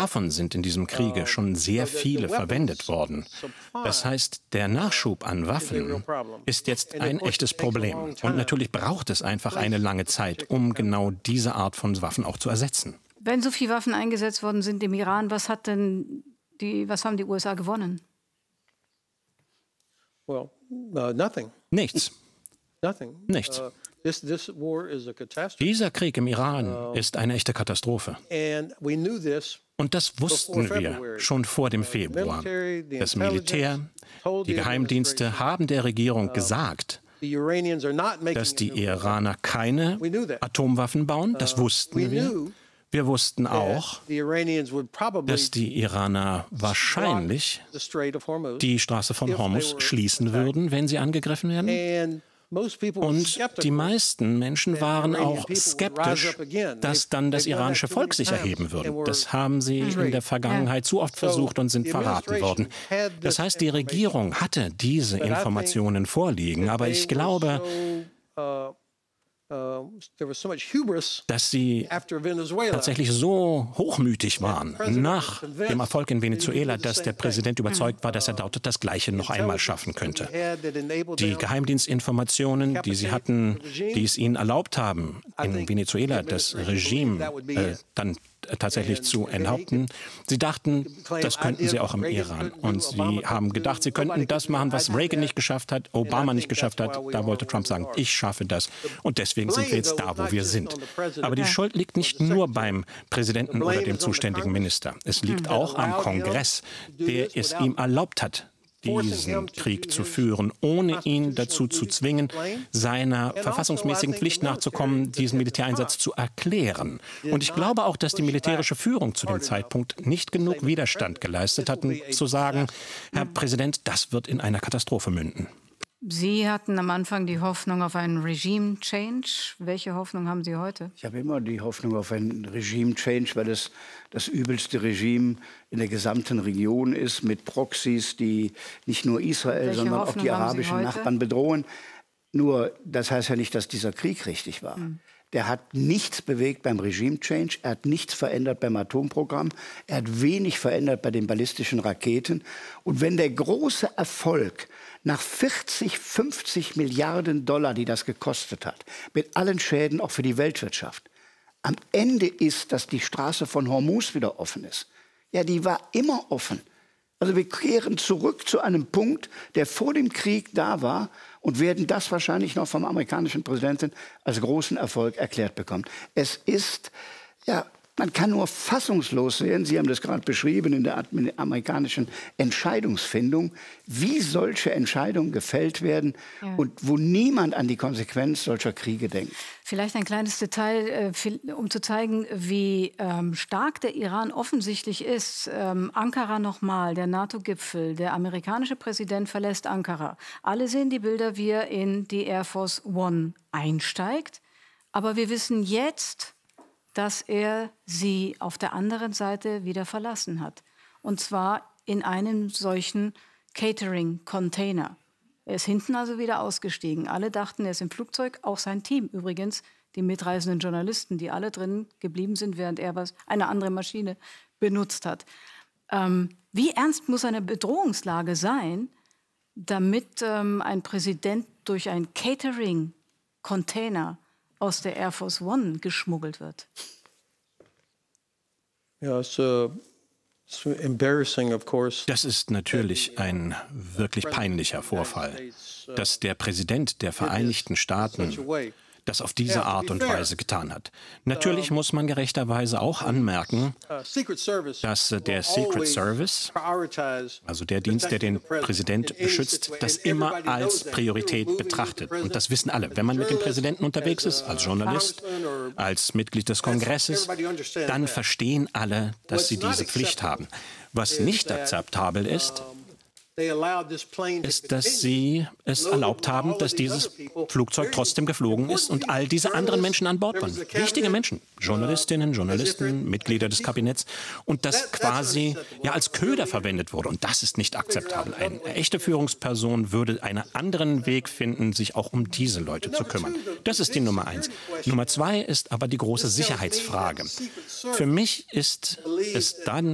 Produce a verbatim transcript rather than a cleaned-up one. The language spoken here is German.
davon sind in diesem Kriege schon sehr viele verwendet worden. Das heißt, der Nachschub an Waffen ist jetzt ein echtes Problem. Und natürlich braucht es einfach eine lange Zeit, um genau diese Art von Waffen auch zu ersetzen. Wenn so viele Waffen eingesetzt worden sind im Iran, was hat denn die, was haben die U S A gewonnen? Well, uh, nothing. Nichts. Nothing. Nichts. Uh, this, this war is a catastrophe. Dieser Krieg im Iran ist eine echte Katastrophe. And we knew this. Und das wussten wir schon vor dem Februar. Das Militär, die Geheimdienste haben der Regierung gesagt, dass die Iraner keine Atomwaffen bauen. Das wussten wir. Wir wussten auch, dass die Iraner wahrscheinlich die Straße von Hormuz schließen würden, wenn sie angegriffen werden. Und die meisten Menschen waren auch skeptisch, dass dann das iranische Volk sich erheben würde. Das haben sie in der Vergangenheit zu oft versucht und sind verraten worden. Das heißt, die Regierung hatte diese Informationen vorliegen, aber ich glaube, dass sie tatsächlich so hochmütig waren nach dem Erfolg in Venezuela, dass der Präsident überzeugt war, dass er dort das Gleiche noch einmal schaffen könnte. Die Geheimdienstinformationen, die sie hatten, die es ihnen erlaubt haben, in Venezuela das Regime äh, dann tatsächlich zu enthaupten. Sie dachten, das könnten sie auch im Iran. Und sie haben gedacht, sie könnten das machen, was Reagan nicht geschafft hat, Obama nicht geschafft hat. Da wollte Trump sagen, ich schaffe das. Und deswegen sind wir jetzt da, wo wir sind. Aber die Schuld liegt nicht nur beim Präsidenten oder dem zuständigen Minister. Es liegt auch am Kongress, der es ihm erlaubt hat, diesen Krieg zu führen, ohne ihn dazu zu zwingen, seiner verfassungsmäßigen Pflicht nachzukommen, diesen Militäreinsatz zu erklären. Und ich glaube auch, dass die militärische Führung zu dem Zeitpunkt nicht genug Widerstand geleistet hat, um zu sagen, Herr Präsident, das wird in einer Katastrophe münden. Sie hatten am Anfang die Hoffnung auf einen Regime-Change. Welche Hoffnung haben Sie heute? Ich habe immer die Hoffnung auf einen Regime-Change, weil es das übelste Regime in der gesamten Region ist, mit Proxys, die nicht nur Israel, Welche sondern Hoffnung auch die haben Sie arabischen heute? Nachbarn bedrohen. Nur, das heißt ja nicht, dass dieser Krieg richtig war. Hm. Der hat nichts bewegt beim Regime-Change, er hat nichts verändert beim Atomprogramm, er hat wenig verändert bei den ballistischen Raketen. Und wenn der große Erfolg nach vierzig, fünfzig Milliarden Dollar, die das gekostet hat, mit allen Schäden auch für die Weltwirtschaft, am Ende ist, dass die Straße von Hormuz wieder offen ist. Ja, die war immer offen. Also wir kehren zurück zu einem Punkt, der vor dem Krieg da war und werden das wahrscheinlich noch vom amerikanischen Präsidenten als großen Erfolg erklärt bekommen. Es ist, ja, man kann nur fassungslos sehen, Sie haben das gerade beschrieben in der amerikanischen Entscheidungsfindung, wie solche Entscheidungen gefällt werden ja. und wo niemand an die Konsequenz solcher Kriege denkt. Vielleicht ein kleines Detail, um zu zeigen, wie stark der Iran offensichtlich ist. Ankara nochmal, der NATO-Gipfel, der amerikanische Präsident verlässt Ankara. Alle sehen die Bilder, wie er in die Air Force One einsteigt. Aber wir wissen jetzt, dass er sie auf der anderen Seite wieder verlassen hat. Und zwar in einem solchen Catering-Container. Er ist hinten also wieder ausgestiegen. Alle dachten, er ist im Flugzeug, auch sein Team übrigens, die mitreisenden Journalisten, die alle drin geblieben sind, während er was, eine andere Maschine benutzt hat. Ähm, wie ernst muss eine Bedrohungslage sein, damit ähm, ein Präsident durch ein Catering-Container aus der Air Force One geschmuggelt wird? Ja, es, uh, it's embarrassing, of course. Das ist natürlich ein wirklich peinlicher Vorfall, dass der Präsident der Vereinigten Staaten das auf diese Art und Weise getan hat. Natürlich muss man gerechterweise auch anmerken, dass der Secret Service, also der Dienst, der den Präsident beschützt, das immer als Priorität betrachtet. Und das wissen alle. Wenn man mit dem Präsidenten unterwegs ist, als Journalist, als Mitglied des Kongresses, dann verstehen alle, dass sie diese Pflicht haben. Was nicht akzeptabel ist, ist, dass sie es erlaubt haben, dass dieses Flugzeug trotzdem geflogen ist und all diese anderen Menschen an Bord waren. Wichtige Menschen, Journalistinnen, Journalisten, Mitglieder des Kabinetts und das quasi ja als Köder verwendet wurde. Und das ist nicht akzeptabel. Eine echte Führungsperson würde einen anderen Weg finden, sich auch um diese Leute zu kümmern. Das ist die Nummer eins. Nummer zwei ist aber die große Sicherheitsfrage. Für mich ist es dann